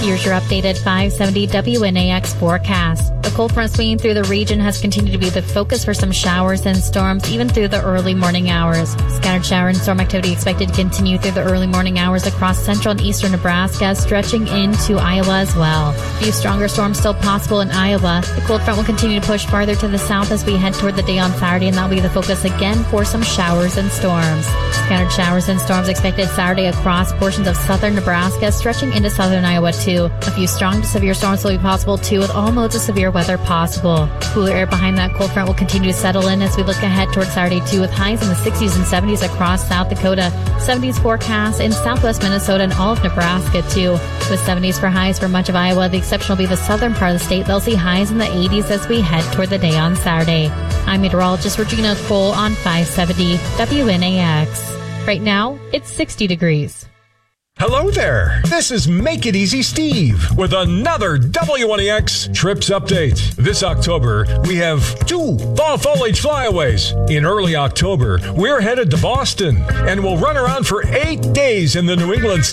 Here's your updated 570 WNAX forecast. The cold front swinging through the region has continued to be the focus for some showers and storms even through the early morning hours. Scattered shower and storm activity expected to continue through the early morning hours across central and eastern Nebraska, stretching into Iowa as well. A few stronger storms still possible in Iowa. The cold front will continue to push farther to the south as we head toward the day on Saturday, and that'll be the focus again for some showers and storms. Scattered showers and storms expected Saturday across portions of southern Nebraska, stretching into southern Iowa too. A few strong to severe storms will be possible too, with all modes of severe weather possible. Cooler air behind that cold front will continue to settle in as we look ahead toward Saturday too, with highs in the 60s and 70s across South Dakota, 70s forecast in southwest Minnesota and all of Nebraska too, with 70s for highs for much of Iowa. The exception will be the southern part of the state. They'll see highs in the 80s as we head toward the day on Saturday. I'm meteorologist Regina Cole on 570 WNAX. Right now, it's 60 degrees. Hello there. This is Make It Easy Steve with another WNEX Trips Update. This October, we have 2 fall foliage flyaways. In early October, we're headed to Boston and we'll run around for 8 days in the New England